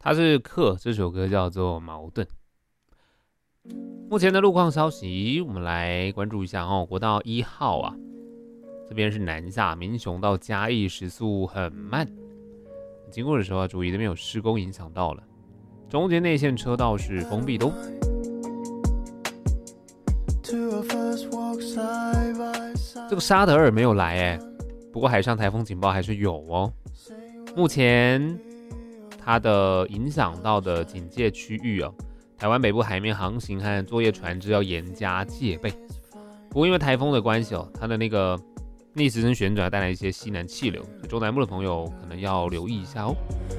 他是克，这首歌叫做《矛盾》。目前的路况消息，我们来关注一下哦。国道1号啊，这边是南下民雄到嘉义，时速很慢，经过的时候要注意，这边有施工影响到了。中间内线车道是封闭的哦。这个沙德尔没有来哎，不过海上台风警报还是有哦。目前它的影响到的警戒区域哦，台湾北部海面航行和作业船只要严加戒备。不过因为台风的关系哦，它的那个逆时针旋转带来一些西南气流，所以中南部的朋友可能要留意一下哦。